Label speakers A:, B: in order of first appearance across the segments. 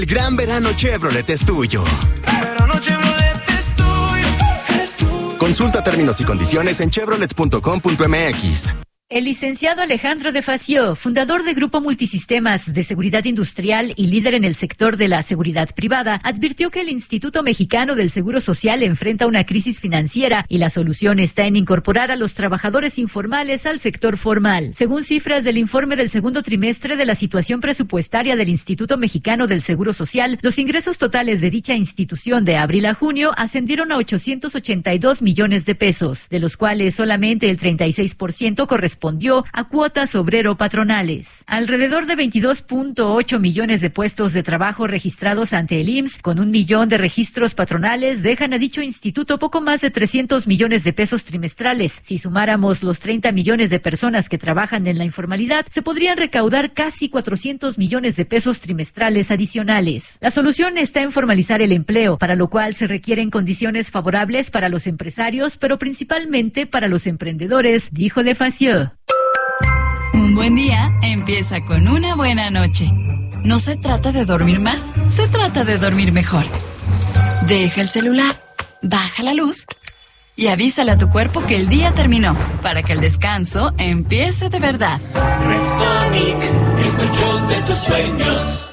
A: El gran verano Chevrolet es tuyo.
B: Verano Chevrolet es tuyo, es tuyo.
A: Consulta términos y condiciones en chevrolet.com.mx.
C: El licenciado Alejandro de Facio, fundador de Grupo Multisistemas de Seguridad Industrial y líder en el sector de la seguridad privada, advirtió que el Instituto Mexicano del Seguro Social enfrenta una crisis financiera y la solución está en incorporar a los trabajadores informales al sector formal. Según cifras del informe del segundo trimestre de la situación presupuestaria del Instituto Mexicano del Seguro Social, los ingresos totales de dicha institución de abril a junio ascendieron a 882 millones de pesos, de los cuales solamente el 36% correspondió a cuotas obrero-patronales. Alrededor de 22.8 millones de puestos de trabajo registrados ante el IMSS, con 1 millón de registros patronales, dejan a dicho instituto poco más de 300 millones de pesos trimestrales. Si sumáramos los 30 millones de personas que trabajan en la informalidad, se podrían recaudar casi 400 millones de pesos trimestrales adicionales. La solución está en formalizar el empleo, para lo cual se requieren condiciones favorables para los empresarios, pero principalmente para los emprendedores, dijo de Facio.
D: Un buen día empieza con una buena noche. No se trata de dormir más, se trata de dormir mejor. Deja el celular, baja la luz y avísale a tu cuerpo que el día terminó, para que el descanso empiece de verdad.
E: Restonic, el colchón de tus sueños.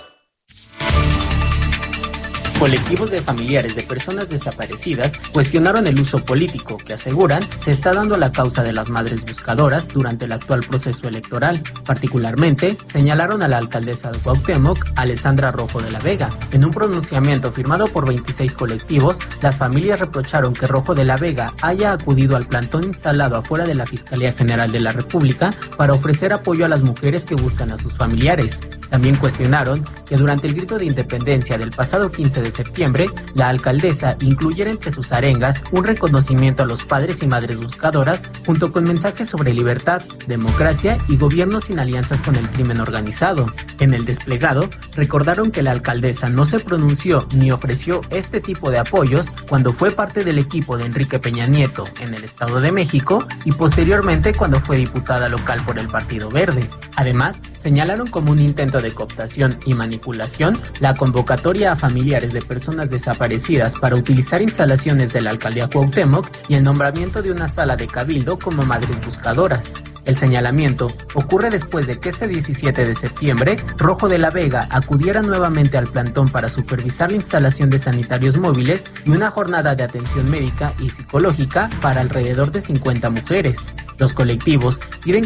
F: Colectivos de familiares de personas desaparecidas cuestionaron el uso político que aseguran se está dando a la causa de las madres buscadoras durante el actual proceso electoral. Particularmente, señalaron a la alcaldesa de Cuauhtémoc, Alessandra Rojo de la Vega. En un pronunciamiento firmado por 26 colectivos, las familias reprocharon que Rojo de la Vega haya acudido al plantón instalado afuera de la Fiscalía General de la República para ofrecer apoyo a las mujeres que buscan a sus familiares. También cuestionaron que durante el grito de independencia del pasado 15 de septiembre, la alcaldesa incluyera entre sus arengas un reconocimiento a los padres y madres buscadoras, junto con mensajes sobre libertad, democracia y gobierno sin alianzas con el crimen organizado. En el desplegado, recordaron que la alcaldesa no se pronunció ni ofreció este tipo de apoyos cuando fue parte del equipo de Enrique Peña Nieto en el Estado de México y posteriormente cuando fue diputada local por el Partido Verde. Además, señalaron como un intento de cooptación y manipulación la convocatoria a familiares de personas desaparecidas para utilizar instalaciones de la alcaldía Cuauhtémoc y el nombramiento de una sala de cabildo como madres buscadoras. El señalamiento ocurre después de que este 17 de septiembre, Rojo de la Vega acudiera nuevamente al plantón para supervisar la instalación de sanitarios móviles y una jornada de atención médica y psicológica para alrededor de 50 mujeres. Los colectivos piden